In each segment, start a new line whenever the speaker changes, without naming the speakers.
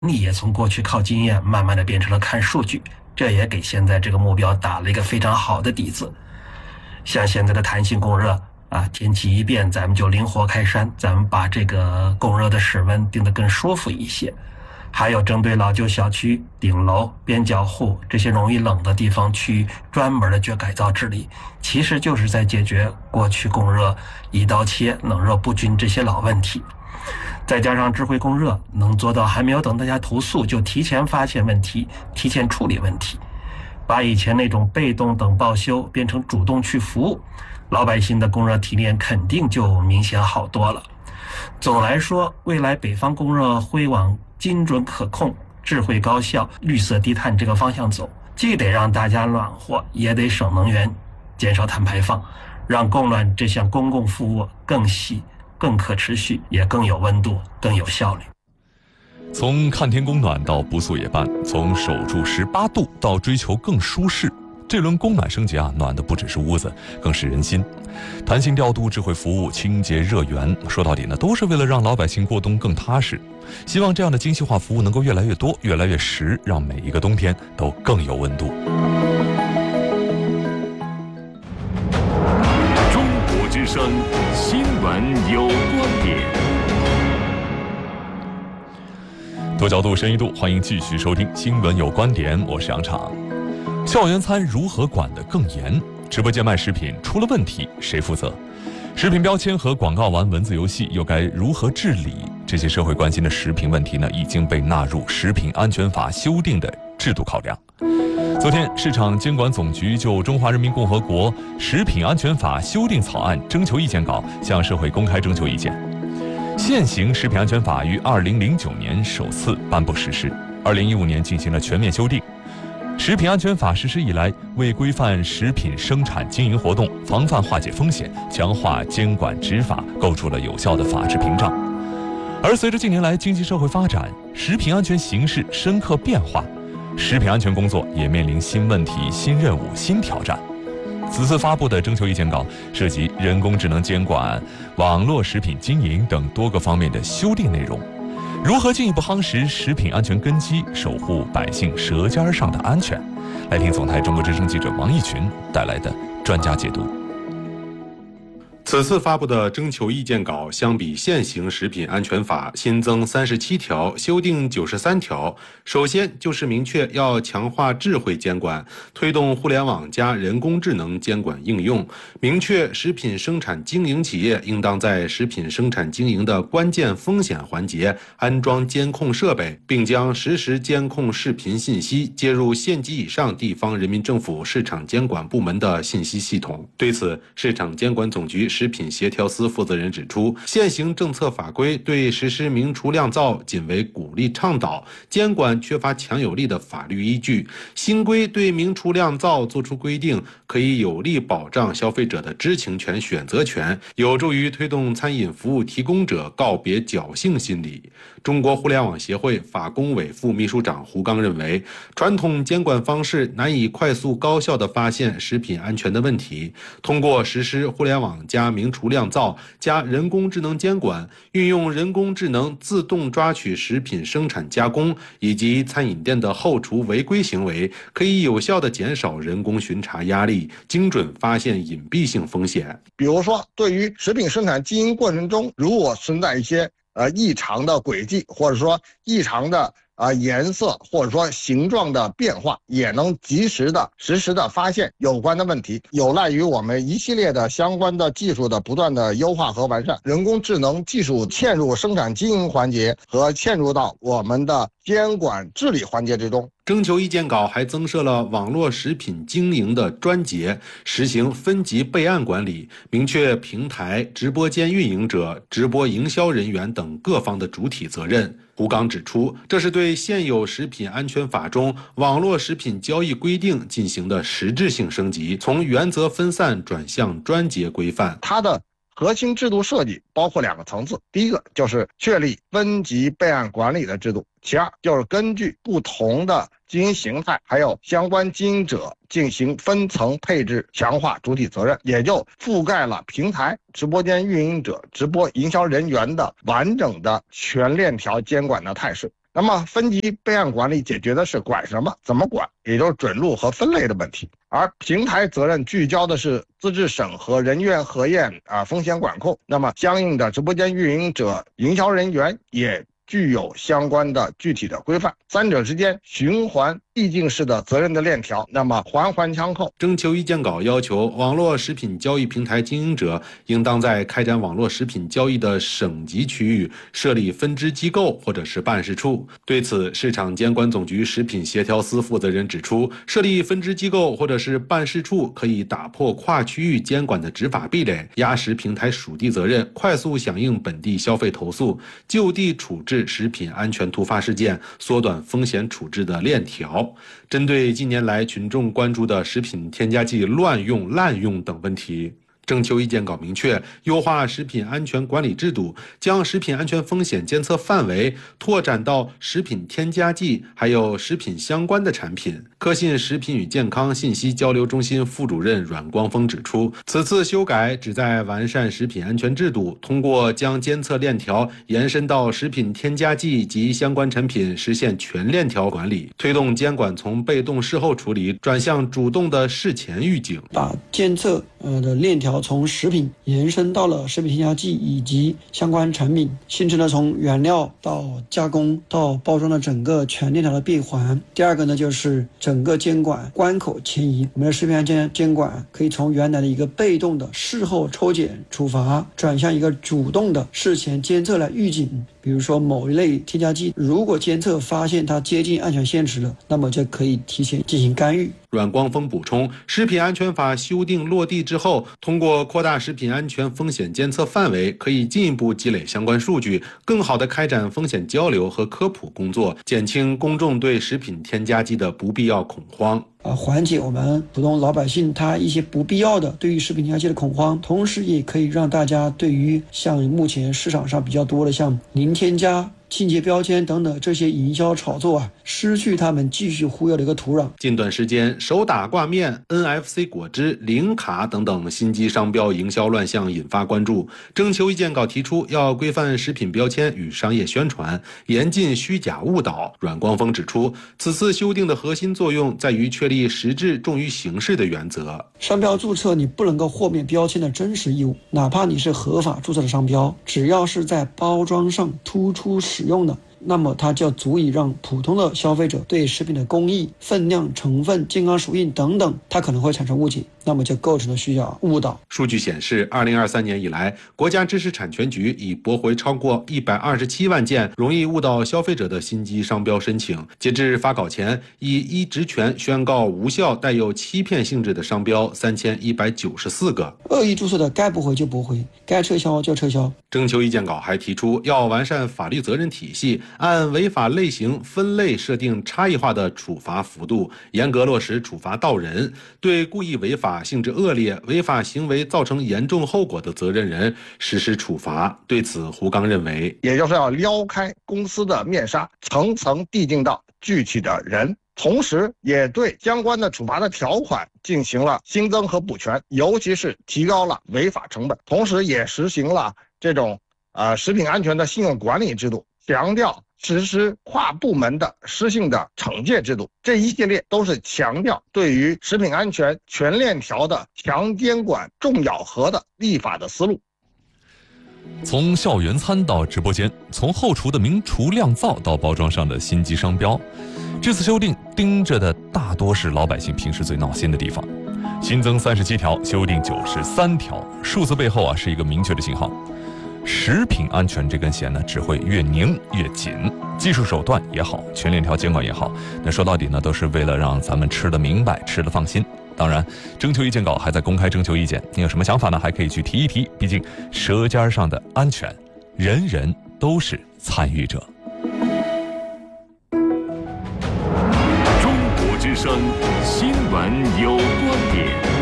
力也从过去靠经验，慢慢的变成了看数据，这也给现在这个目标打了一个非常好的底子。像现在的弹性供热啊，天气一变，咱们就灵活开山，咱们把这个供热的室温定得更舒服一些。还有针对老旧小区、顶楼、边角户这些容易冷的地方去专门的去改造治理，其实就是在解决过去供热一刀切、冷热不均这些老问题。再加上智慧供热，能做到还没有等大家投诉就提前发现问题，提前处理问题，把以前那种被动等报修变成主动去服务，老百姓的供热体验肯定就明显好多了。总来说，未来北方供热会往精准可控、智慧高效、绿色低碳这个方向走，既得让大家暖和，也得省能源，减少碳排放，让供暖这项公共服务更细、更可持续，也更有温度、更有效率。
从看天供暖到不宿也伴，从守住18度到追求更舒适，这轮供暖升级暖的不只是屋子，更是人心。弹性调度、智慧服务、清洁热源，说到底呢，都是为了让老百姓过冬更踏实。希望这样的精细化服务能够越来越多、越来越实，让每一个冬天都更有温度。
中国之声新闻有观点。
多角度、深一度，欢迎继续收听《新闻有观点》，我是杨昶。校园餐如何管得更严？直播间卖食品出了问题，谁负责？食品标签和广告玩文字游戏又该如何治理？这些社会关心的食品问题呢，已经被纳入《食品安全法》修订的制度考量。昨天，市场监管总局就《中华人民共和国食品安全法》修订草案征求意见稿向社会公开征求意见。现行食品安全法于2009年首次颁布实施，2015年进行了全面修订。食品安全法实施以来，为规范食品生产经营活动，防范化解风险，强化监管执法，构筑了有效的法治屏障。而随着近年来经济社会发展，食品安全形势深刻变化，食品安全工作也面临新问题、新任务、新挑战。此次发布的征求意见稿涉及人工智能监管、网络食品经营等多个方面的修订内容。如何进一步夯实食品安全根基，守护百姓舌尖上的安全？来听总台中国之声记者王义群带来的专家解读。
此次发布的征求意见稿相比现行食品安全法新增37条，修订93条。首先就是明确要强化智慧监管，推动互联网加人工智能监管应用，明确食品生产经营企业应当在食品生产经营的关键风险环节安装监控设备，并将实时监控视频信息接入县级以上地方人民政府市场监管部门的信息系统。对此，市场监管总局食品协调司负责人指出，现行政策法规对实施明厨亮灶仅为鼓励倡导，监管缺乏强有力的法律依据。新规对明厨亮灶作出规定，可以有力保障消费者的知情权、选择权，有助于推动餐饮服务提供者告别侥幸心理。中国互联网协会法工委副秘书长胡刚认为，传统监管方式难以快速高效地发现食品安全的问题，通过实施互联网加明厨亮灶加人工智能监管，运用人工智能自动抓取食品生产加工以及餐饮店的后厨违规行为，可以有效地减少人工巡查压力，精准发现隐蔽性风险。
比如说，对于食品生产经营过程中，如果存在一些异常的轨迹，或者说异常的颜色或者说形状的变化，也能及时的实时的发现有关的问题，有赖于我们一系列的相关的技术的不断的优化和完善。人工智能技术嵌入生产经营环节和嵌入到我们的监管治理环节之中。
征求意见稿还增设了网络食品经营的专节，实行分级备案管理，明确平台、直播间运营者、直播营销人员等各方的主体责任。胡刚指出，这是对现有食品安全法中网络食品交易规定进行的实质性升级，从原则分散转向专节规范。
它的核心制度设计包括2个层次，第一个就是确立分级备案管理的制度，其二就是根据不同的经营形态还有相关经营者进行分层配置，强化主体责任，也就覆盖了平台、直播间运营者、直播营销人员的完整的全链条监管的态势。 那么分级备案管理解决的是管什么、怎么管，也就是准入和分类的问题。而平台责任聚焦的是资质审核、人员核验风险管控。那么相应的直播间运营者、营销人员也具有相关的具体的规范，三者之间循环递进式的责任的链条，那么环环相扣。
征求意见稿要求网络食品交易平台经营者应当在开展网络食品交易的省级区域设立分支机构或者是办事处。对此，市场监管总局食品协调司负责人指出，设立分支机构或者是办事处可以打破跨区域监管的执法壁垒，压实平台属地责任，快速响应本地消费投诉，就地处置食品安全突发事件，缩短风险处置的链条。针对近年来群众关注的食品添加剂乱用、滥用等问题，征求意见稿明确优化食品安全管理制度，将食品安全风险监测范围拓展到食品添加剂还有食品相关的产品。科信食品与健康信息交流中心副主任阮光峰指出，此次修改旨在完善食品安全制度，通过将监测链条延伸到食品添加剂及相关产品，实现全链条管理，推动监管从被动事后处理转向主动的事前预警，
把监测的链条从食品延伸到了食品添加剂以及相关产品，形成了从原料到加工到包装的整个全链条的闭环。第二个呢，就是整个监管关口迁移，我们的食品安全监管可以从原来的一个被动的事后抽检处罚，转向一个主动的事前监测来预警。比如说某一类添加剂，如果监测发现它接近安全限值了，那么就可以提前进行干预。
阮光峰补充，食品安全法修订落地之后，通过扩大食品安全风险监测范围，可以进一步积累相关数据，更好地开展风险交流和科普工作，减轻公众对食品添加剂的不必要恐慌。
缓解我们普通老百姓他一些不必要的对于食品添加剂的恐慌，同时也可以让大家对于像目前市场上比较多的像零添加、清洁标签等等这些营销炒作失去他们继续忽悠的一个土壤。
近段时间，手打挂面、NFC 果汁、零卡等等心机商标营销乱象引发关注。征求意见稿提出要规范食品标签与商业宣传，严禁虚假误导。阮光峰指出，此次修订的核心作用在于确立实质重于形式的原则。
商标注册你不能够豁免标签的真实义务，哪怕你是合法注册的商标，只要是在包装上突出使用的，那么它就足以让普通的消费者对食品的工艺、分量、成分、健康属性等等，它可能会产生误解，那么就构成了需要误导。
数据显示，2023年以来，国家知识产权局已驳回超过127万件容易误导消费者的心机商标申请。截至发稿前，已依职权宣告无效带有欺骗性质的商标3194个。
恶意注册的该驳回就驳回，该撤销就撤销。
征求意见稿还提出，要完善法律责任体系，按违法类型分类设定差异化的处罚幅度，严格落实处罚到人，对故意违法、性质恶劣、违法行为造成严重后果的责任人实施处罚。对此，胡刚认为，
也就是要撩开公司的面纱，层层递进到具体的人，同时也对相关的处罚的条款进行了新增和补全，尤其是提高了违法成本，同时也实行了这种食品安全的信用管理制度，强调实施跨部门的失信的惩戒制度，这一系列都是强调对于食品安全全链条的强监管、重咬合的立法的思路。
从校园餐到直播间，从后厨的名厨酿造到包装上的心机商标，这次修订盯着的大多是老百姓平时最闹心的地方。新增37条，修订93条，数字背后是一个明确的信号。食品安全这根弦呢，只会越拧越紧，技术手段也好，全链条监管也好，那说到底呢，都是为了让咱们吃得明白，吃得放心。当然，征求意见稿还在公开征求意见，你有什么想法呢？还可以去提一提，毕竟舌尖上的安全，人人都是参与者。
中国之声新闻有观点。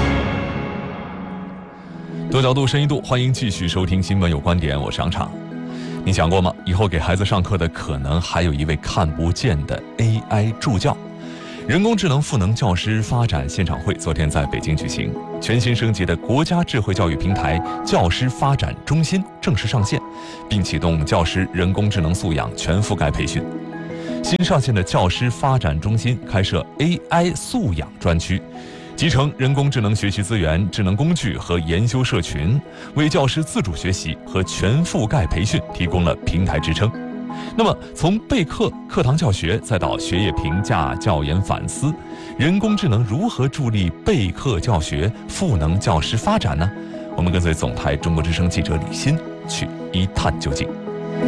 多角度、深一度，欢迎继续收听《新闻有观点》，我是杨畅。你想过吗？以后给孩子上课的可能还有一位看不见的 AI 助教。 人工智能赋能教师发展现场会昨天在北京举行，全新升级的国家智慧教育平台教师发展中心正式上线，并启动教师人工智能素养全覆盖培训。新上线的教师发展中心开设 AI 素养专区，集成人工智能学习资源、智能工具和研修社群，为教师自主学习和全覆盖培训提供了平台支撑。那么，从备课、课堂教学，再到学业评价、教研反思，人工智能如何助力备课教学、赋能教师发展呢？我们跟随总台中国之声记者李欣去一探究竟。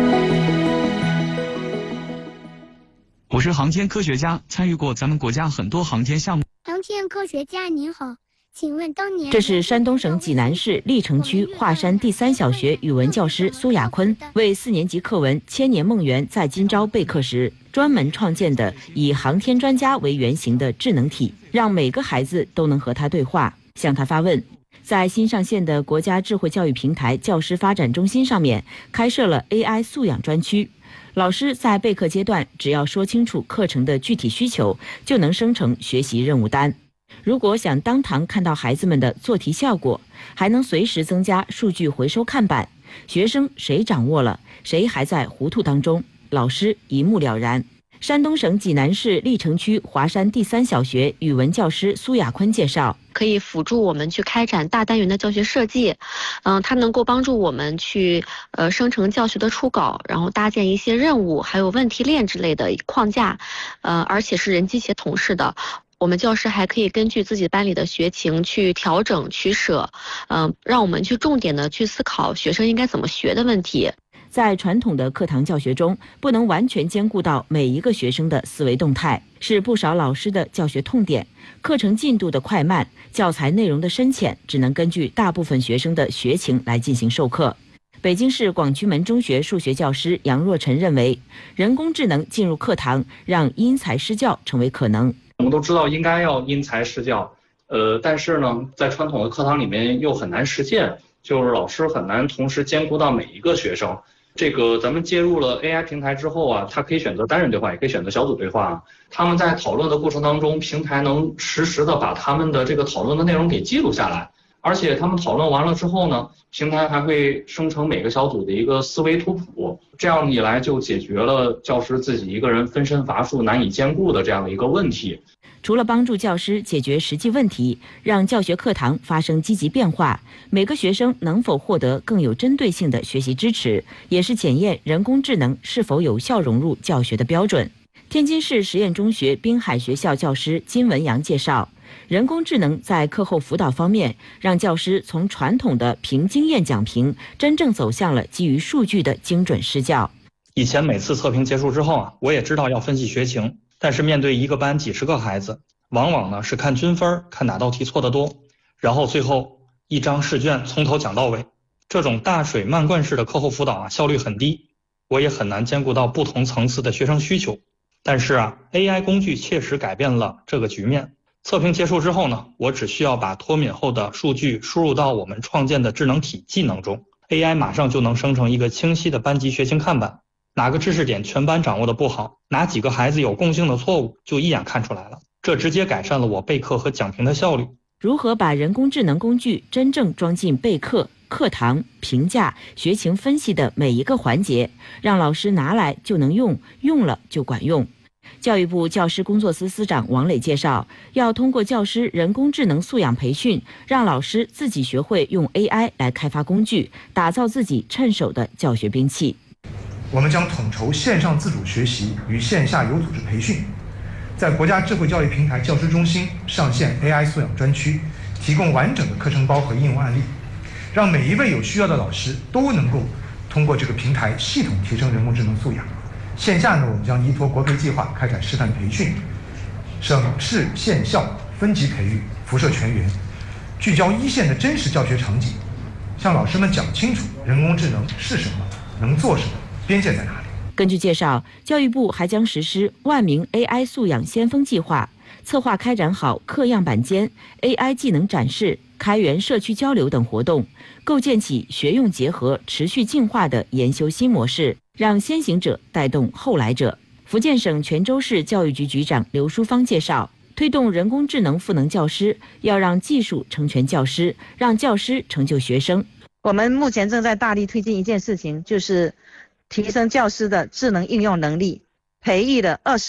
我是航天科学家，参与过咱们国家很多航天项目。
航天科学家您好，请问当年
这是山东省济南市历城区华山第3小学语文教师苏亚坤为4年级课文《千年梦圆在今朝》备课时专门创建的以航天专家为原型的智能体，让每个孩子都能和他对话，向他发问。在新上线的国家智慧教育平台教师发展中心上面开设了 AI 素养专区，老师在备课阶段只要说清楚课程的具体需求，就能生成学习任务单。如果想当堂看到孩子们的做题效果，还能随时增加数据回收看板，学生谁掌握了，谁还在糊涂当中，老师一目了然。山东省济南市历城区华山第3小学语文教师苏亚坤介绍，
可以辅助我们去开展大单元的教学设计，它能够帮助我们去生成教学的初稿，然后搭建一些任务还有问题链之类的框架，而且是人机协同式的。我们教师还可以根据自己班里的学情去调整取舍，让我们去重点的去思考学生应该怎么学的问题。
在传统的课堂教学中，不能完全兼顾到每一个学生的思维动态，是不少老师的教学痛点。课程进度的快慢、教材内容的深浅，只能根据大部分学生的学情来进行授课。北京市广渠门中学数学教师杨若晨认为，人工智能进入课堂，让因材施教成为可能。
我们都知道应该要因材施教，但是呢，在传统的课堂里面又很难实现，就是老师很难同时兼顾到每一个学生。这个咱们接入了 AI 平台之后啊，它可以选择单人对话，也可以选择小组对话。他们在讨论的过程当中，平台能实时的把他们的这个讨论的内容给记录下来，而且他们讨论完了之后呢，平台还会生成每个小组的一个思维图谱，这样一来就解决了教师自己一个人分身乏术难以兼顾的这样的一个问题。
除了帮助教师解决实际问题，让教学课堂发生积极变化，每个学生能否获得更有针对性的学习支持，也是检验人工智能是否有效融入教学的标准。天津市实验中学滨海学校教师金文阳介绍，人工智能在课后辅导方面，让教师从传统的凭经验讲评，真正走向了基于数据的精准施教。
以前每次测评结束之后啊，我也知道要分析学情，但是面对一个班几十个孩子，往往呢是看均分，看哪道题错得多，然后最后一张试卷从头讲到尾。这种大水漫灌式的课后辅导啊，效率很低，我也很难兼顾到不同层次的学生需求。但是啊 ，AI 工具切实改变了这个局面。测评结束之后呢，我只需要把脱敏后的数据输入到我们创建的智能体技能中， AI 马上就能生成一个清晰的班级学情看板，哪个知识点全班掌握的不好，哪几个孩子有共性的错误，就一眼看出来了。这直接改善了我备课和讲评的效率。
如何把人工智能工具真正装进备课、课堂、评价、学情分析的每一个环节，让老师拿来就能用，用了就管用。教育部教师工作司司长王磊介绍，要通过教师人工智能素养培训，让老师自己学会用 AI 来开发工具，打造自己趁手的教学兵器。
我们将统筹线上自主学习与线下有组织培训，在国家智慧教育平台教师中心上线 AI 素养专区，提供完整的课程包和应用案例，让每一位有需要的老师都能够通过这个平台系统提升人工智能素养。线下呢，我们将依托国培计划开展示范培训，省市县校分级培育，辐射全员，聚焦一线的真实教学场景，向老师们讲清楚人工智能是什么，能做什么，边界在哪里。
根据介绍，教育部还将实施万名 AI 素养先锋计划，策划开展好课样板间、AI 技能展示、开源社区交流等活动，构建起学用结合、持续进化的研修新模式，让先行者带动后来者。 福建省泉州市教育局局长刘淑芳介绍，推动人工智能赋能教师，要让技术成全教师，让教师成就学生。
我们目前正在大力推进一件事情，就是提升教师的智能应用能力，培育了